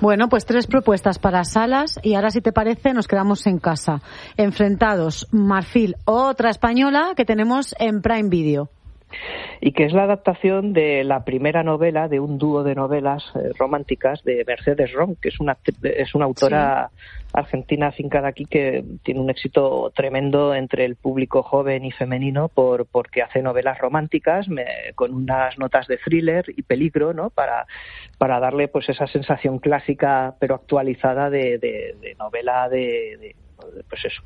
Bueno, pues 3 propuestas para salas y ahora, si te parece, nos quedamos en casa. Enfrentados, Marfil, otra española que tenemos en Prime Video. Y que es la adaptación de la primera novela de un dúo de novelas románticas de Mercedes Ron, que es una autora argentina afincada aquí que tiene un éxito tremendo entre el público joven y femenino porque hace novelas románticas con unas notas de thriller y peligro, ¿no? Para darle pues esa sensación clásica pero actualizada de novela pues eso,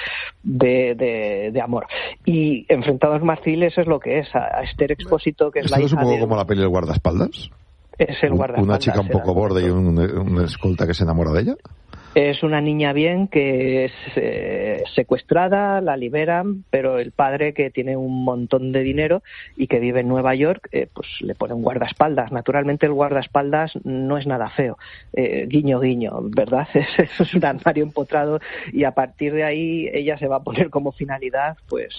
de amor. Y Enfrentados Marfil, eso es lo que es, a Esther Expósito, que es la hija. ¿Es un poco como la peli del guardaespaldas? Es el guardaespaldas. Una chica un poco borde y un escolta que se enamora de ella. Es una niña bien que es secuestrada, la liberan, pero el padre, que tiene un montón de dinero y que vive en Nueva York, pues le pone un guardaespaldas. Naturalmente el guardaespaldas no es nada feo, guiño guiño, ¿verdad? Eso es un armario empotrado y a partir de ahí ella se va a poner como finalidad,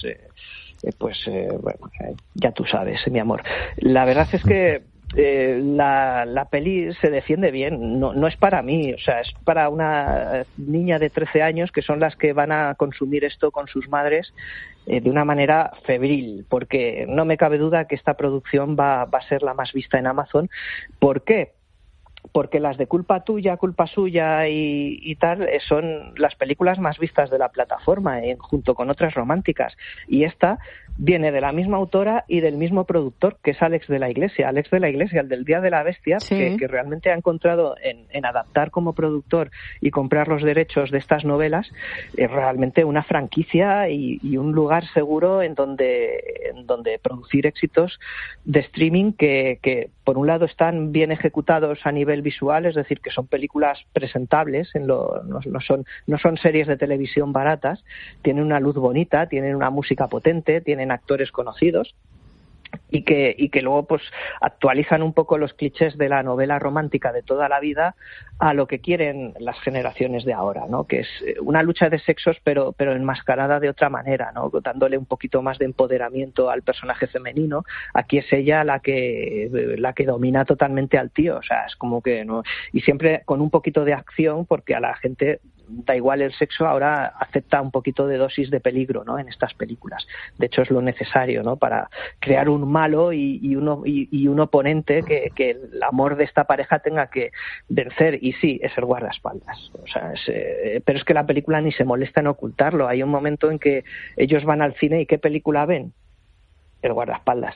bueno, ya tú sabes, mi amor. La verdad es que la peli se defiende bien, no es para mí, o sea, es para una niña de 13 años que son las que van a consumir esto con sus madres de una manera febril, porque no me cabe duda que esta producción va a ser la más vista en Amazon. ¿Por qué? Porque las de Culpa Tuya, Culpa Suya y tal son las películas más vistas de la plataforma, junto con otras románticas. Y esta viene de la misma autora y del mismo productor, que es Alex de la Iglesia, el del Día de la Bestia, sí. que realmente ha encontrado en adaptar como productor y comprar los derechos de estas novelas realmente una franquicia y un lugar seguro en donde producir éxitos de streaming que por un lado están bien ejecutados a nivel visual, es decir, que son películas presentables, no son series de televisión baratas, tienen una luz bonita, tienen una música potente, tienen actores conocidos y que luego pues actualizan un poco los clichés de la novela romántica de toda la vida a lo que quieren las generaciones de ahora, ¿no? Que es una lucha de sexos pero enmascarada de otra manera, ¿no? Dándole un poquito más de empoderamiento al personaje femenino. Aquí es ella la que domina totalmente al tío, o sea, es como que no, y siempre con un poquito de acción, porque a la gente da igual el sexo, ahora acepta un poquito de dosis de peligro, ¿no? En estas películas. De hecho es lo necesario, ¿no? Para crear un malo y un oponente que el amor de esta pareja tenga que vencer. Y sí, es el guardaespaldas. O sea, pero es que la película ni se molesta en ocultarlo. Hay un momento en que ellos van al cine y ¿qué película ven? El guardaespaldas.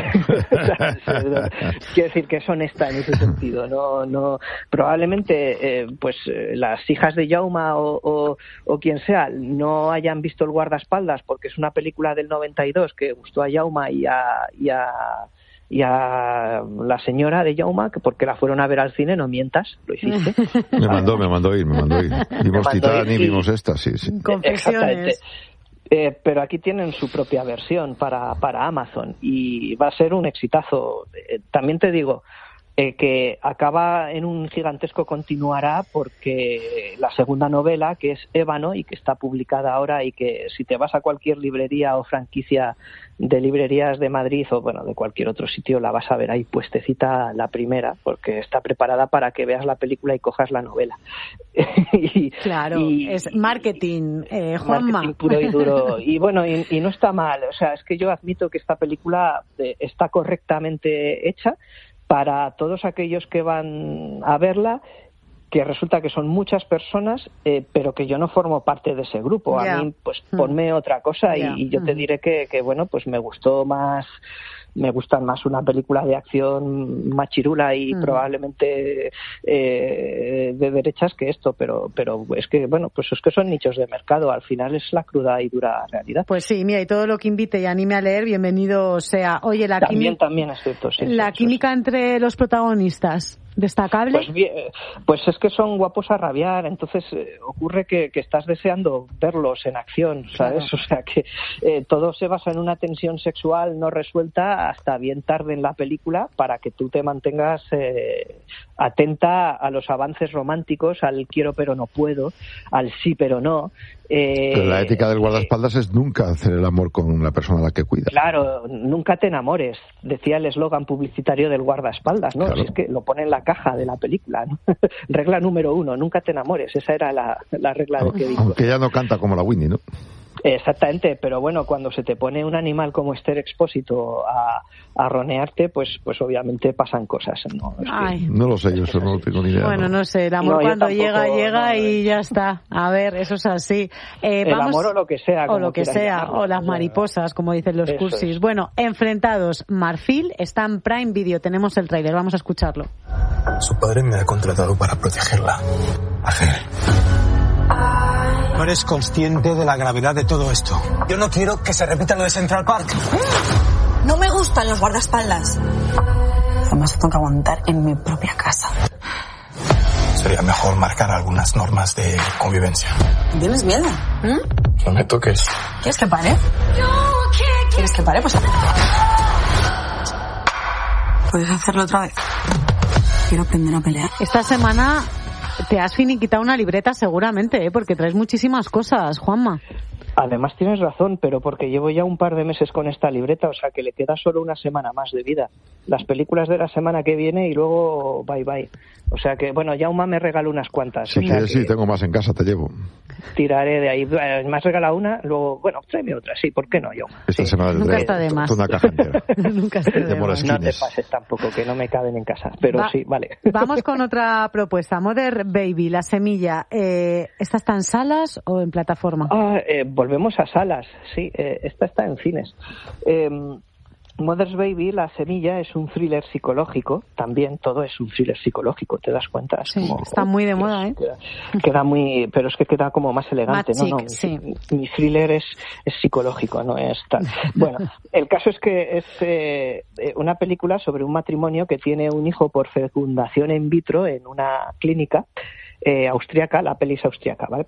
Quiero decir que es honesta en ese sentido. No probablemente las hijas de Jaume o quien sea no hayan visto el guardaespaldas porque es una película del 92 que gustó a Jaume y a la señora de Jaume, que porque la fueron a ver al cine, no mientas, lo hiciste. Me mandó ir. Vimos Titanic y vimos esta, sí. Confesiones. Pero aquí tienen su propia versión para Amazon y va a ser un exitazo. También te digo que acaba en un gigantesco continuará, porque la segunda novela, que es Ébano y que está publicada ahora, y que si te vas a cualquier librería o franquicia de librerías de Madrid o bueno de cualquier otro sitio, la vas a ver ahí puestecita la primera, porque está preparada para que veas la película y cojas la novela. Claro, es marketing, Juanma. Marketing puro y duro. Y bueno, y no está mal, o sea, es que yo admito que esta película está correctamente hecha para todos aquellos que van a verla, que resulta que son muchas personas, pero que yo no formo parte de ese grupo. A mí, pues ponme otra cosa y yo te diré que bueno, pues me gustan más una película de acción machirula y probablemente de derechas que esto, pero es que bueno, pues es que son nichos de mercado, al final es la cruda y dura realidad. Pues sí, mira, y todo lo que invite y anime a leer, bienvenido sea. Oye, también es cierto, sí. La química entre los protagonistas, ¿destacable? Pues es que son guapos a rabiar, entonces ocurre que estás deseando verlos en acción, ¿sabes? Claro. O sea que todo se basa en una tensión sexual no resuelta hasta bien tarde en la película, para que tú te mantengas atenta a los avances románticos, al quiero pero no puedo, al sí pero no. Pero la ética del guardaespaldas es nunca hacer el amor con la persona a la que cuidas. Claro, nunca te enamores, decía el eslogan publicitario del guardaespaldas, ¿no? Claro. Si es que lo pone en la caja de la película, ¿no? Regla número 1, nunca te enamores. Esa era la regla de Kevin. Aunque ella no canta como la Whitney, ¿no? Exactamente, pero bueno, cuando se te pone un animal como Esther Expósito a ronearte, pues obviamente pasan cosas, ¿no? No lo sé, yo eso no tengo ni idea. Bueno, no sé, el amor cuando llega y ya está. A ver, eso es así. El amor o lo que sea. O lo que sea, llamarlo, o las mariposas, como dicen los cursis. Es. Bueno, Enfrentados, Marfil, está en Prime Video, tenemos el tráiler, vamos a escucharlo. Su padre me ha contratado para protegerla. Hacer. No eres consciente de la gravedad de todo esto. Yo no quiero que se repita lo de Central Park. No me gustan los guardaespaldas. Además tengo que aguantar en mi propia casa. Sería mejor marcar algunas normas de convivencia. ¿Tienes miedo? No me toques. ¿Quieres que pare? ¿Quieres que pare? Pues puedes hacerlo otra vez. Quiero aprender a pelear. Esta semana te has finiquitado una libreta seguramente, porque traes muchísimas cosas, Juanma. Además tienes razón, pero porque llevo ya un par de meses con esta libreta, o sea que le queda solo una semana más de vida. Las películas de la semana que viene y luego bye bye. O sea que, bueno, Jaume me regaló unas cuantas. Si quieres, sí, tengo más en casa, te llevo. Tiraré de ahí. Me has regalado una, luego, bueno, tráeme otra, sí, ¿por qué no, Jaume? Esta semana nunca está de más. Una caja entera. Nunca está de más. No te pases tampoco, que no me caben en casa, pero sí, vale. Vamos con otra propuesta, Mother Baby, La Semilla. ¿Esta está en salas o en plataforma? Volvemos a salas, sí, esta está en cines. Mother's Baby, La Semilla, es un thriller psicológico, también todo es un thriller psicológico, ¿te das cuenta? Es sí, como, está muy de moda, ¿eh? Queda muy, pero es que queda como más elegante, más ¿no? chic, sí. Mi thriller es psicológico, no es tal. Bueno, el caso es que es una película sobre un matrimonio que tiene un hijo por fecundación in vitro en una clínica austriaca, la peli es austriaca, ¿vale?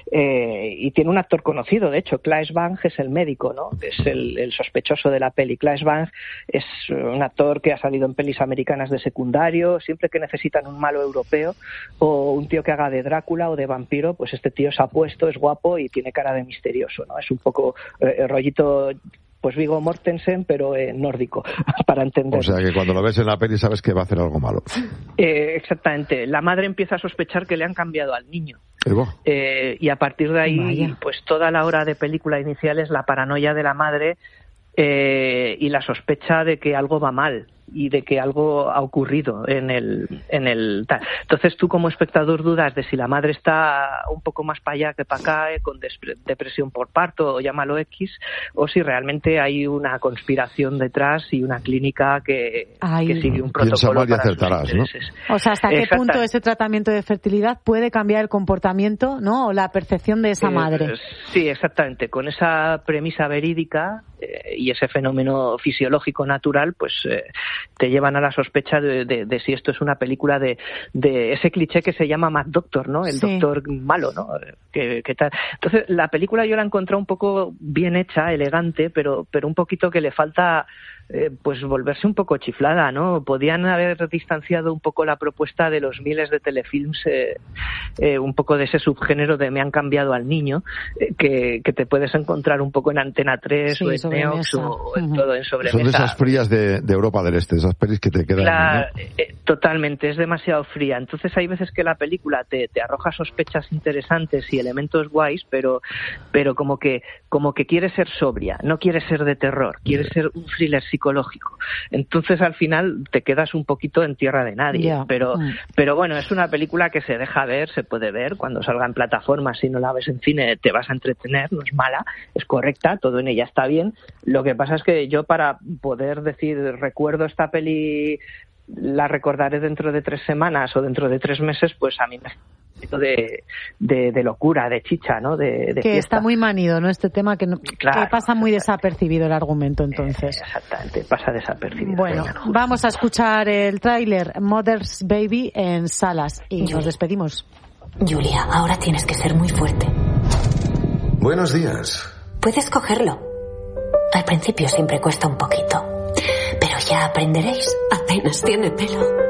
Y tiene un actor conocido, de hecho, Claes Bang es el médico, ¿no? Es el sospechoso de la peli. Claes Bang es un actor que ha salido en pelis americanas de secundario. Siempre que necesitan un malo europeo o un tío que haga de Drácula o de vampiro, pues este tío se ha puesto, es guapo y tiene cara de misterioso, ¿no? Es un poco rollito, pues Viggo Mortensen, pero nórdico, para entender. O sea, que cuando lo ves en la peli sabes que va a hacer algo malo. Exactamente. La madre empieza a sospechar que le han cambiado al niño. Y a partir de ahí, pues toda la hora de película inicial es la paranoia de la madre y la sospecha de que algo va mal y de que algo ha ocurrido en el tal. Entonces tú como espectador dudas de si la madre está un poco más para allá que para acá, con depresión por parto o llámalo X, o si realmente hay una conspiración detrás y una clínica que sigue un protocolo para sus intereses. ¿No? O sea, ¿hasta qué punto ese tratamiento de fertilidad puede cambiar el comportamiento, ¿no? O la percepción de esa madre? Sí, exactamente. Con esa premisa verídica y ese fenómeno fisiológico natural, pues te llevan a la sospecha de si esto es una película de ese cliché que se llama Mad Doctor, ¿no? El doctor malo, ¿no? Que tal. Entonces, la película yo la he encontrado un poco bien hecha, elegante, pero un poquito que le falta pues volverse un poco chiflada, ¿no? Podían haber distanciado un poco la propuesta de los miles de telefilms, un poco de ese subgénero de me han cambiado al niño, que te puedes encontrar un poco en Antena 3 o en Neox o en todo en Sobremesa. Son de esas frías de Europa del Este, esas pelis que te quedan. ¿No? Totalmente, es demasiado fría. Entonces hay veces que la película te arroja sospechas interesantes y elementos guays, pero como que quiere ser sobria, no quiere ser de terror, quiere ser un thriller psicológico. Entonces al final te quedas un poquito en tierra de nadie. Pero bueno, es una película que se deja ver, se puede ver cuando salga en plataformas. Si no la ves en cine te vas a entretener, no es mala, es correcta, todo en ella está bien. Lo que pasa es que yo, para poder decir recuerdo esta peli, la recordaré dentro de 3 semanas o dentro de 3 meses, pues a mí me de locura, de chicha, ¿no? De que fiesta. Está muy manido, ¿no? Este tema que pasa muy desapercibido el argumento, entonces. Exactamente, pasa desapercibido. Bueno, vamos a escuchar el tráiler Mother's Baby en salas y nos despedimos. Julia, ahora tienes que ser muy fuerte. Buenos días. Puedes cogerlo. Al principio siempre cuesta un poquito, pero ya aprenderéis. Apenas tiene pelo.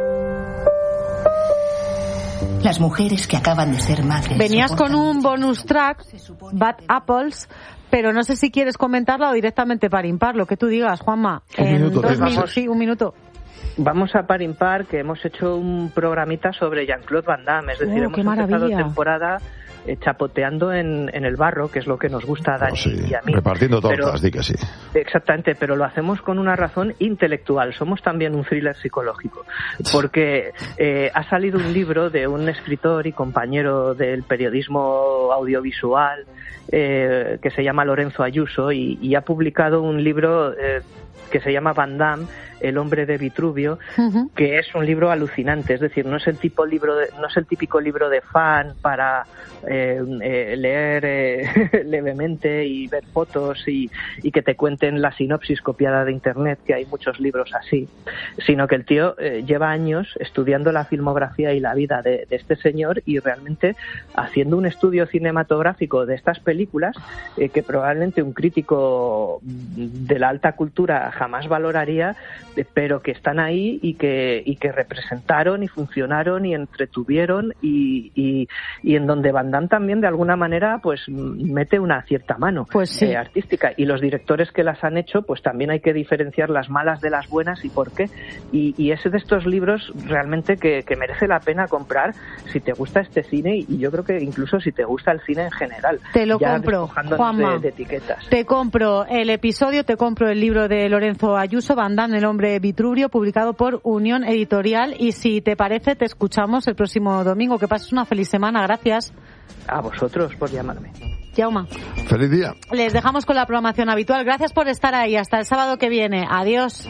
Las mujeres que acaban de ser madres. Venías con un bonus track, Bad Apples, pero no sé si quieres comentarla o directamente para impar, lo que tú digas, Juanma. Un minuto, en 2 minutos. Sí, 1 minuto. Vamos a par impar, que hemos hecho un programita sobre Jean-Claude Van Damme, es decir, hemos empezado temporada chapoteando en el barro, que es lo que nos gusta a Dani y a mí. Repartiendo tortas, di que sí. Exactamente, pero lo hacemos con una razón intelectual. Somos también un thriller psicológico, porque ha salido un libro de un escritor y compañero del periodismo audiovisual que se llama Lorenzo Ayuso y ha publicado un libro que se llama Van Damme, El hombre de Vitruvio, que es un libro alucinante, es decir, no es el típico libro de fan para leer levemente y ver fotos y que te cuenten la sinopsis copiada de internet, que hay muchos libros así, sino que el tío lleva años estudiando la filmografía y la vida de este señor y realmente haciendo un estudio cinematográfico de estas películas que probablemente un crítico de la alta cultura jamás valoraría, pero que están ahí y que representaron y funcionaron y entretuvieron y en donde Van Damme también de alguna manera pues mete una cierta mano artística, y los directores que las han hecho pues también hay que diferenciar las malas de las buenas y por qué, y ese de estos libros realmente que merece la pena comprar si te gusta este cine y yo creo que incluso si te gusta el cine en general. Te lo compro, Juanma, de etiquetas. Te compro el episodio, te compro el libro de Lorenzo Ayuso, Van Damme, El hombre Vitruvio, publicado por Unión Editorial, y si te parece te escuchamos el próximo domingo. Que pases una feliz semana. Gracias a vosotros por llamarme. Jaume, feliz día. Les dejamos con la programación habitual. Gracias por estar ahí. Hasta el sábado que viene. Adiós.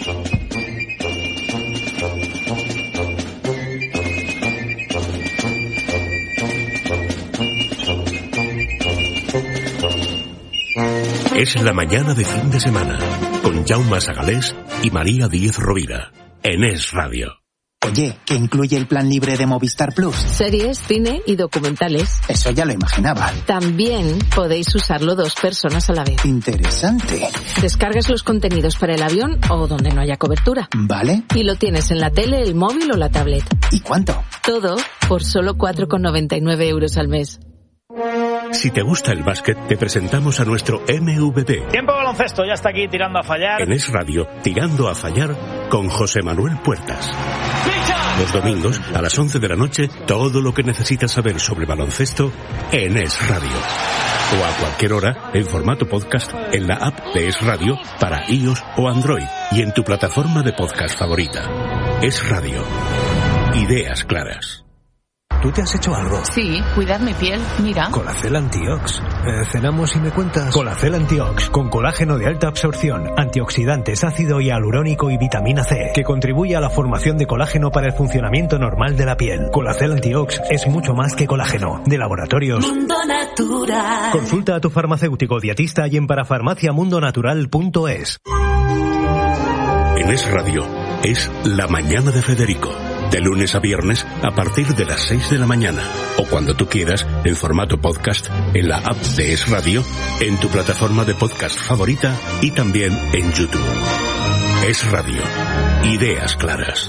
Es la mañana de fin de semana, con Jaume Sagalés y María Díez Rovira, en Es Radio. Oye, ¿qué incluye el plan libre de Movistar Plus? Series, cine y documentales. Eso ya lo imaginaba. También podéis usarlo 2 personas a la vez. Interesante. Descargas los contenidos para el avión o donde no haya cobertura. Vale. Y lo tienes en la tele, el móvil o la tablet. ¿Y cuánto? Todo por solo 4,99 € al mes. Si te gusta el básquet, te presentamos a nuestro MVP. Tiempo baloncesto, ya está aquí tirando a fallar. En Es Radio, tirando a fallar con José Manuel Puertas. Los domingos, a las 11 de la noche, todo lo que necesitas saber sobre baloncesto en Es Radio. O a cualquier hora, en formato podcast, en la app de Es Radio para iOS o Android y en tu plataforma de podcast favorita. Es Radio. Ideas claras. ¿Tú te has hecho algo? Sí, cuidar mi piel, mira. Colacel Antiox. Cenamos y me cuentas. Colacel Antiox, con colágeno de alta absorción, antioxidantes, ácido hialurónico y vitamina C, que contribuye a la formación de colágeno para el funcionamiento normal de la piel. Colacel Antiox es mucho más que colágeno. De Laboratorios Mundo Natural. Consulta a tu farmacéutico dietista y en parafarmaciamundonatural.es. En Es Radio, es La Mañana de Federico. De lunes a viernes a partir de las 6 de la mañana. O cuando tú quieras, en formato podcast, en la app de Es Radio, en tu plataforma de podcast favorita y también en YouTube. Es Radio. Ideas claras.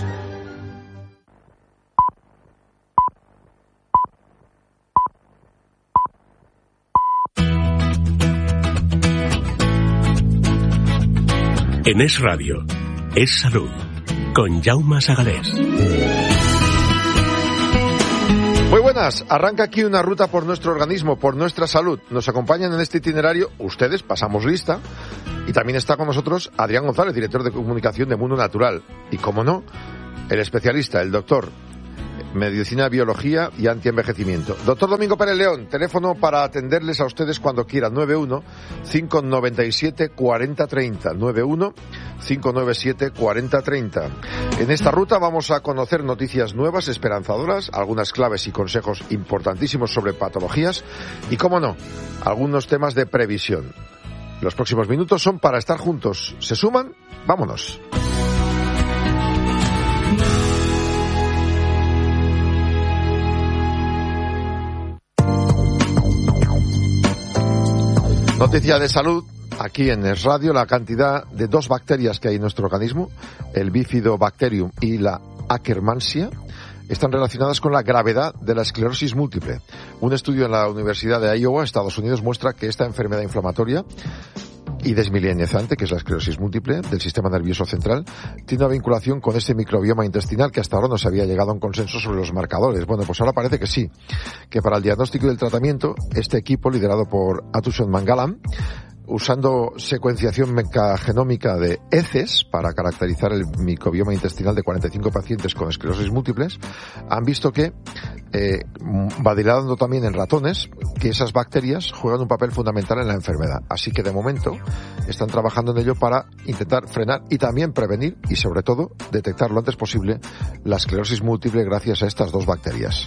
En Es Radio, Es Salud. Con Jaume Sagalés. Muy buenas, arranca aquí una ruta por nuestro organismo, por nuestra salud. Nos acompañan en este itinerario ustedes, pasamos lista, y también está con nosotros Adrián González, director de comunicación de Mundo Natural. Y como no, el especialista, el doctor, Medicina, Biología y Antienvejecimiento. Doctor Domingo Pérez León, teléfono para atenderles a ustedes cuando quieran, 91-597-4030, 91-597-4030. En esta ruta vamos a conocer noticias nuevas, esperanzadoras, algunas claves y consejos importantísimos sobre patologías y, cómo no, algunos temas de previsión. Los próximos minutos son para estar juntos. ¿Se suman? ¡Vámonos! Noticia de salud, aquí en Es Radio, la cantidad de 2 bacterias que hay en nuestro organismo, el Bifidobacterium y la Akkermansia, están relacionadas con la gravedad de la esclerosis múltiple. Un estudio en la Universidad de Iowa, Estados Unidos, muestra que esta enfermedad inflamatoria y desmielinizante, que es la esclerosis múltiple del sistema nervioso central, tiene una vinculación con este microbioma intestinal que hasta ahora no se había llegado a un consenso sobre los marcadores. Bueno, pues ahora parece que sí, que para el diagnóstico y el tratamiento, este equipo, liderado por Atushon Mangalam, usando secuenciación mecagenómica de heces para caracterizar el microbioma intestinal de 45 pacientes con esclerosis múltiples, han visto que, validando también en ratones, que esas bacterias juegan un papel fundamental en la enfermedad. Así que de momento están trabajando en ello para intentar frenar y también prevenir y sobre todo detectar lo antes posible la esclerosis múltiple gracias a estas dos bacterias.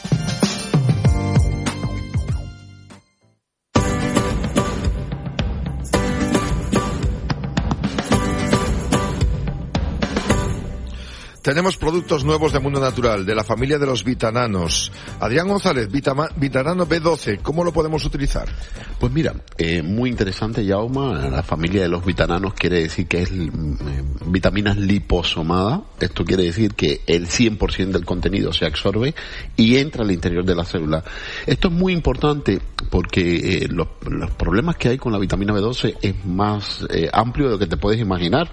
Tenemos productos nuevos de Mundo Natural, de la familia de los vitananos. Adrián González, vitanano B12, ¿cómo lo podemos utilizar? Pues mira, muy interesante, Jaume. La familia de los vitananos quiere decir que es vitaminas liposomada. Esto quiere decir que el 100% del contenido se absorbe y entra al interior de la célula. Esto es muy importante porque los problemas que hay con la vitamina B12 es más amplio de lo que te puedes imaginar.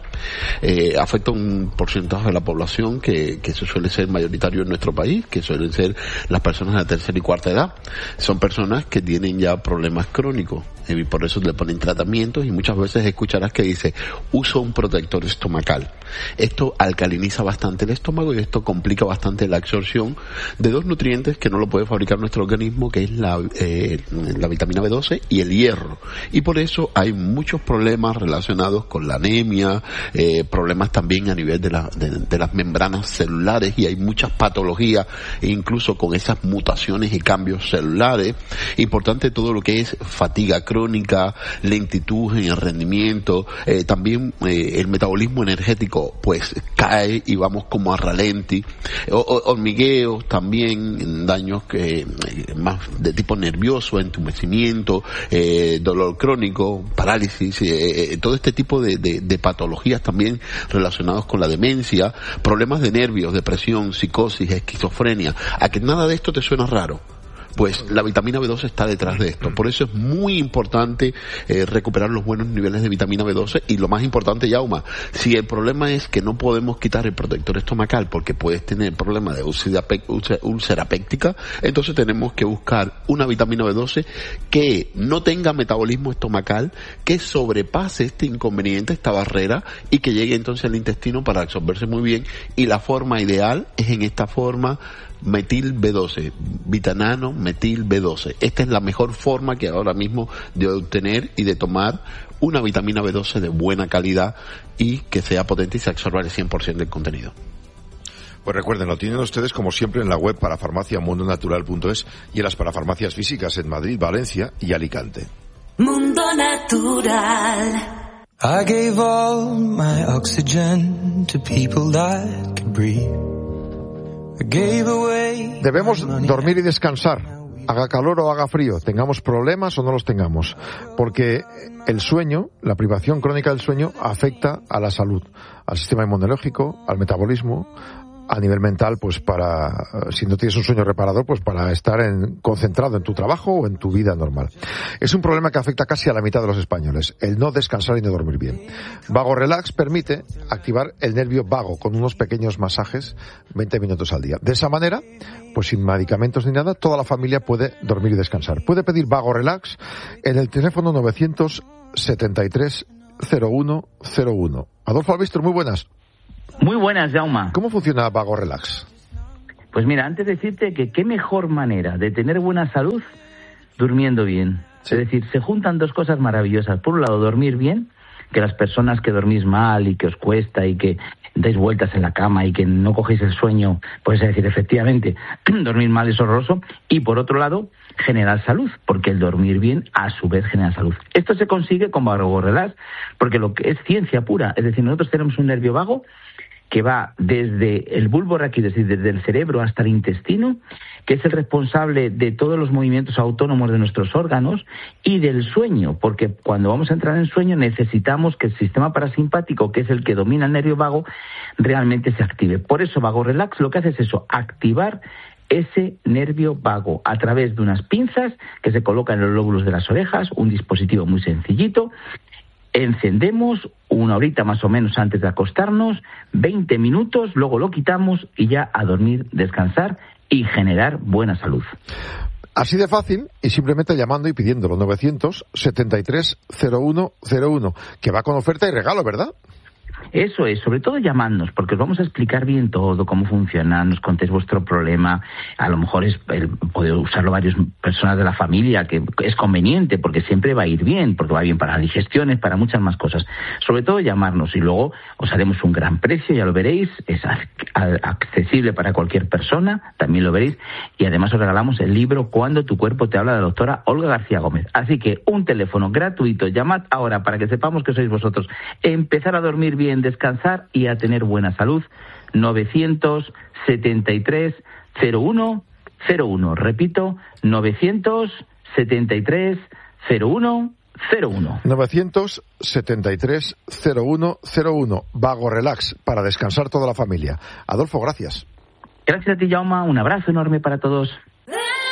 Afecta un porcentaje de la población que eso suele ser mayoritario en nuestro país, que suelen ser las personas de la tercera y cuarta edad. Son personas que tienen ya problemas crónicos y por eso le ponen tratamientos y muchas veces escucharás que dice uso un protector estomacal. Esto alcaliniza bastante el estómago y esto complica bastante la absorción de dos nutrientes que no lo puede fabricar nuestro organismo, que es la vitamina B12 y el hierro, y por eso hay muchos problemas relacionados con la anemia, problemas también a nivel de las membranas celulares, y hay muchas patologías incluso con esas mutaciones y cambios celulares. Importante todo lo que es fatiga crónica, lentitud en el rendimiento, también el metabolismo energético pues cae y vamos como a ralenti, hormigueos también, daños más de tipo nervioso, entumecimiento, dolor crónico, parálisis, todo este tipo de patologías también relacionados con la demencia, problemas de nervios, depresión, psicosis, esquizofrenia. ¿A que nada de esto te suena raro? Pues la vitamina B12 está detrás de esto. Por eso es muy importante recuperar los buenos niveles de vitamina B12. Y lo más importante, Jaume, si el problema es que no podemos quitar el protector estomacal porque puedes tener problemas de úlcera péptica, entonces tenemos que buscar una vitamina B12 que no tenga metabolismo estomacal, que sobrepase este inconveniente, esta barrera, y que llegue entonces al intestino para absorberse muy bien. Y la forma ideal es en esta forma metil B12, vitanano metil B12. Esta es la mejor forma que ahora mismo de obtener y de tomar una vitamina B12 de buena calidad y que sea potente y se absorba el 100% del contenido. Pues recuerden, lo tienen ustedes como siempre en la web parafarmaciamundonatural.es y en las parafarmacias físicas en Madrid, Valencia y Alicante. Mundo Natural. I gave all my oxygen to people that could breathe. Debemos dormir y descansar, haga calor o haga frío, tengamos problemas o no los tengamos, porque el sueño, la privación crónica del sueño, afecta a la salud, al sistema inmunológico, al metabolismo, a nivel mental, pues si no tienes un sueño reparador, pues para estar concentrado en tu trabajo o en tu vida normal. Es un problema que afecta casi a la mitad de los españoles, el no descansar y no dormir bien. Vago Relax permite activar el nervio vago con unos pequeños masajes 20 minutos al día. De esa manera, pues sin medicamentos ni nada, toda la familia puede dormir y descansar. Puede pedir Vago Relax en el teléfono 973 0101. Adolfo Albistor, muy buenas. Muy buenas, Jaume. ¿Cómo funciona Vago Relax? Pues mira, antes de decirte que qué mejor manera de tener buena salud durmiendo bien. Sí. Es decir, se juntan dos cosas maravillosas. Por un lado, dormir bien, que las personas que dormís mal y que os cuesta y que dais vueltas en la cama y que no cogéis el sueño, pues es decir, efectivamente, dormir mal es horroroso. Y por otro lado, generar salud, porque el dormir bien a su vez genera salud. Esto se consigue con Vago Relax, porque lo que es ciencia pura, es decir, nosotros tenemos un nervio vago que va desde el bulbo raquídeo, es decir, desde el cerebro hasta el intestino, que es el responsable de todos los movimientos autónomos de nuestros órganos y del sueño, porque cuando vamos a entrar en sueño necesitamos que el sistema parasimpático, que es el que domina el nervio vago, realmente se active. Por eso Vago Relax lo que hace es eso, activar ese nervio vago a través de unas pinzas que se colocan en los lóbulos de las orejas, un dispositivo muy sencillito. encendemos 1 horita más o menos antes de acostarnos, 20 minutos, luego lo quitamos y ya a dormir, descansar y generar buena salud. Así de fácil, y simplemente llamando y pidiéndolo, 900-73-01-01, que va con oferta y regalo, ¿verdad? Eso es, sobre todo llamadnos, porque os vamos a explicar bien todo, cómo funciona, nos contéis vuestro problema, a lo mejor puede usarlo varias personas de la familia, que es conveniente, porque siempre va a ir bien, porque va bien para las digestiones, para muchas más cosas. Sobre todo llamarnos y luego os haremos un gran precio, ya lo veréis, es accesible para cualquier persona, también lo veréis, y además os regalamos el libro Cuando tu cuerpo te habla, de la doctora Olga García Gómez. Así que un teléfono gratuito, llamad ahora para que sepamos que sois vosotros. Empezar a dormir bien, descansar y a tener buena salud. 973-01-01. Repito, 973-01-01. 973-01-01. Vago Relax, para descansar toda la familia. Adolfo, gracias. Gracias a ti, Jaume. Un abrazo enorme para todos.